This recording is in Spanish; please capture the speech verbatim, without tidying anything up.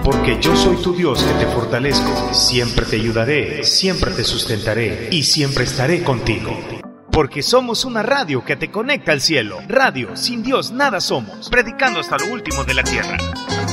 Porque yo soy tu Dios que te fortalezco, siempre te ayudaré, siempre te sustentaré y siempre estaré contigo. Porque somos una radio que te conecta al cielo. Radio, sin Dios nada somos, predicando hasta lo último de la tierra.